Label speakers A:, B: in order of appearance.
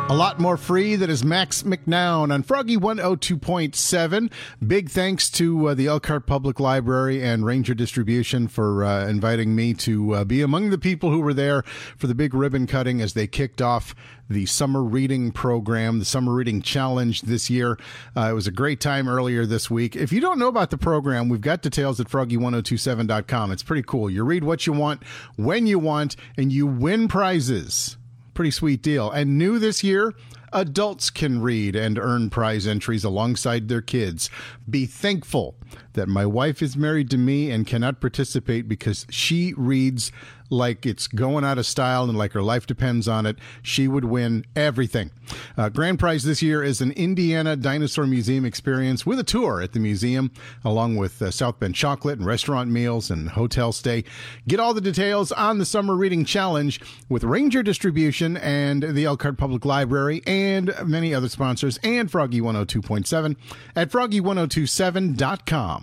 A: A lot more free. That is Max McNown on Froggy 102.7. Big thanks to the Elkhart Public Library and Ranger Distribution for inviting me to be among the people who were there for the big ribbon cutting as they kicked off the summer reading program, the summer reading challenge this year. It was a great time earlier this week. If you don't know about the program, we've got details at froggy1027.com. It's pretty cool. You read what you want, when you want, and you win prizes. Pretty sweet deal. And new this year, adults can read and earn prize entries alongside their kids. Be thankful that my wife is married to me and cannot participate because she reads like it's going out of style and like her life depends on it. She would win everything. Grand prize this year is an Indiana Dinosaur Museum experience with a tour at the museum, along with South Bend chocolate and restaurant meals and hotel stay. Get all the details on the Summer Reading Challenge with Ranger Distribution and the Elkhart Public Library and many other sponsors and Froggy 102.7 at froggy1027.com.